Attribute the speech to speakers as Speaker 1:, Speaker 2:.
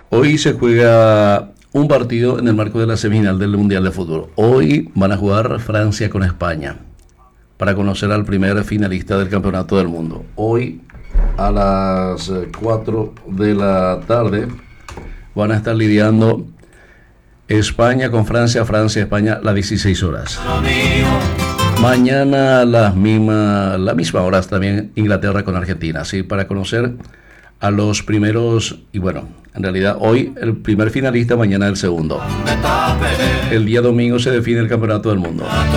Speaker 1: Hoy se juega un partido en el marco de la semifinal del Mundial de Fútbol. Hoy van a jugar Francia con España para conocer al primer finalista del Campeonato del Mundo. Hoy a las 4 de la tarde van a estar lidiando España con Francia, Francia-España a las 16 horas. Mañana a la misma hora también Inglaterra con Argentina, ¿sí? Para conocer a los primeros, y bueno, en realidad hoy el primer finalista, mañana el segundo. El día domingo se define el Campeonato del Mundo.